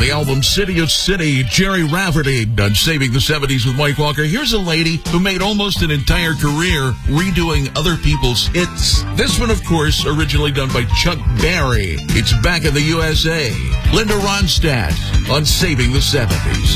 the album City of City, Jerry Rafferty on Saving the 70s with Mike Walker. Here's a lady who made almost an entire career redoing other people's hits. This one, of course, originally done by Chuck Berry. It's Back in the USA. Linda Ronstadt on Saving the 70s.